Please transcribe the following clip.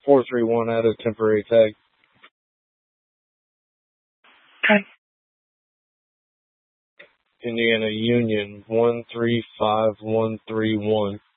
431 out of temporary tag. Okay. Indiana Union 135131.